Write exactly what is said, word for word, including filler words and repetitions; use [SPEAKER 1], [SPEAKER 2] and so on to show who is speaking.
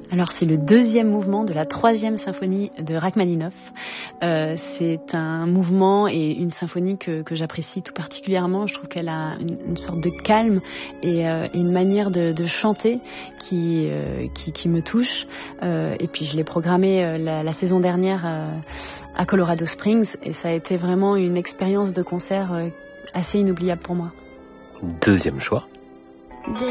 [SPEAKER 1] Alors c'est le deuxième mouvement de la troisième symphonie de Rachmaninoff. Euh, c'est un mouvement et une symphonie que, que j'apprécie tout particulièrement. Je trouve qu'elle a une, une sorte de calme et, euh, et une manière de, de chanter qui, euh, qui, qui me touche. Euh, et puis je l'ai programmée euh, la, la saison dernière euh, à Colorado Springs et ça a été vraiment une expérience de concert euh, assez inoubliable pour moi.
[SPEAKER 2] Deuxième choix.